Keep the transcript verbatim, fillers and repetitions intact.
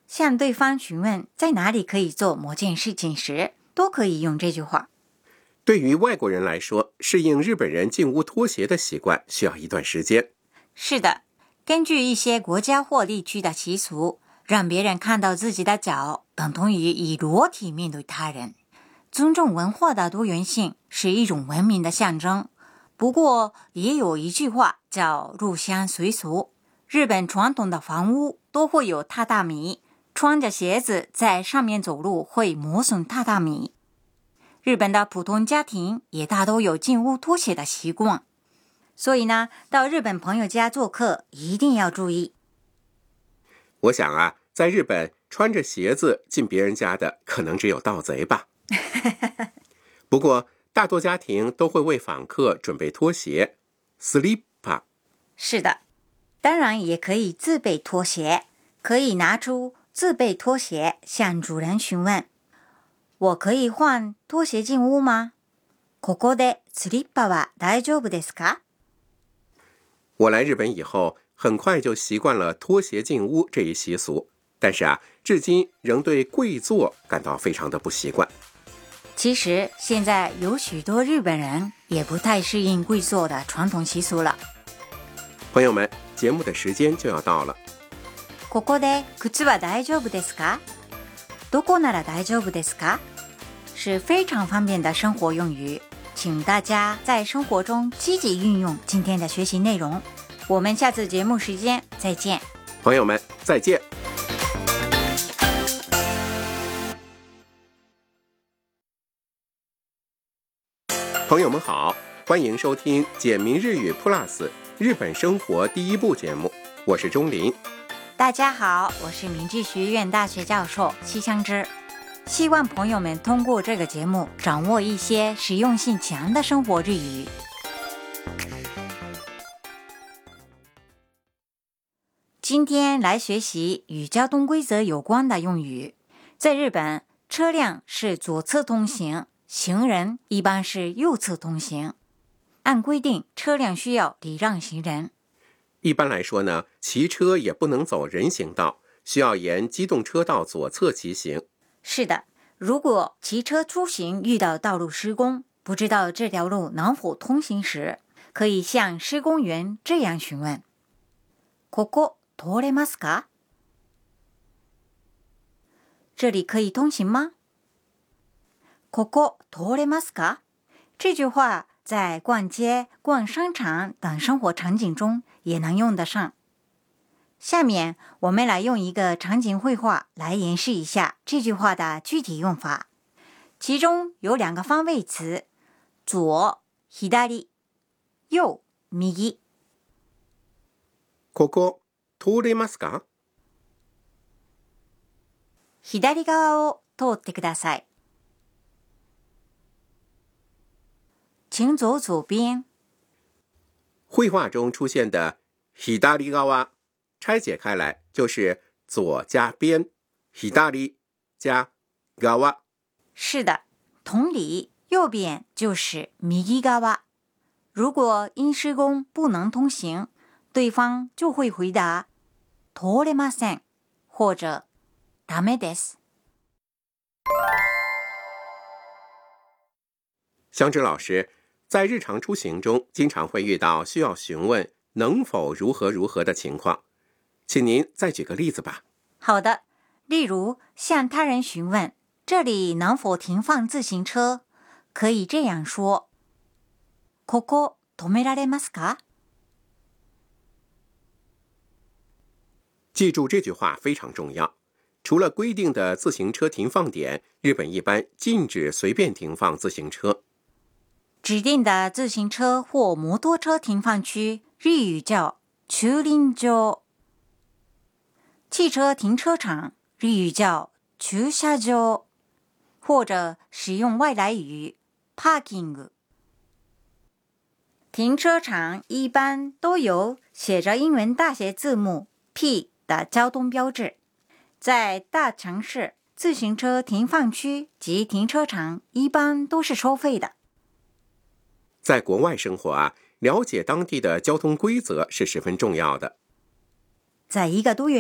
向对方询问在哪里可以做某件事情时，都可以用这句话。 对于外国人来说，适应日本人进屋脱鞋的习惯需要一段时间。 是的，根据一些国家或地区的习俗，让别人看到自己的脚等同于以裸体面对他人。尊重文化的多元性是一种文明的象征。不过也有一句话叫入乡随俗，日本传统的房屋都会有榻榻米，穿着鞋子在上面走路会磨损榻榻米。日本的普通家庭也大都有进屋脱鞋的习惯，所以呢，到日本朋友家做客一定要注意。 我想啊，在日本穿着鞋子进别人家的可能只有盗贼吧。不过大多家庭都会为访客准备拖鞋 slipper。 是的，当然也可以自备拖鞋，可以拿出自备拖鞋向主人询问，我可以换拖鞋进屋吗？ここでスリッパは大丈夫ですか？ 我来日本以后很快就习惯了拖鞋进屋这一习俗，但是啊，至今仍对跪坐感到非常的不习惯。 其实现在有许多日本人也不太适应跪坐的传统习俗了。 朋友们，节目的时间就要到了。 ここで靴は大丈夫ですか？どこなら大丈夫ですか？是非常方便的生活用语，请大家在生活中积极运用今天的学习内容。我们下次节目时间再见。 朋友们，再见。朋友们好，欢迎收听简明日语 Plus 日本生活第一部节目，我是钟林。 大家好，我是明治学院大学教授西香织。希望朋友们通过这个节目掌握一些实用性强的生活日语。今天来学习与交通规则有关的用语。在日本，车辆是左侧通行，行人一般是右侧通行。按规定，车辆需要礼让行人。 一般来说呢，骑车也不能走人行道，需要沿机动车道左侧骑行。 是的，如果骑车出行遇到道路施工，不知道这条路能否通行时，可以向施工员这样询问：ここ通れますか？这里可以通行吗？ここ通れますか？这句话在逛街、逛商场等生活场景中也能用得上。下面我们来用一个场景绘画来演示一下这句话的具体用法。其中有两个方位词，左、左、右、右。 ここ通れますか？ 左側を通ってください。请走左边。 绘画中出现的左側拆解开来就是左加边，左加側。 是的，同理，右边就是右側。如果因施工不能通行，对方就会回答通れません或者ダメです。 香织老师，在日常出行中经常会遇到需要询问能否如何如何的情况，请您再举个例子吧。 好的，例如向他人询问这里能否停放自行车，可以这样说：ここ止められますか？ 记住这句话非常重要。除了规定的自行车停放点，日本一般禁止随便停放自行车。 指定的自行车或摩托车停放区，日语叫駐輪場。汽车停车场，日语叫駐車場，或者使用外来语パーキング。停车场一般都有写着英文大写字母 P 的交通标志。在大城市，自行车停放区及停车场一般都是收费的。 在国外生活啊，了解当地的交通规则是十分重要的。 在一个多元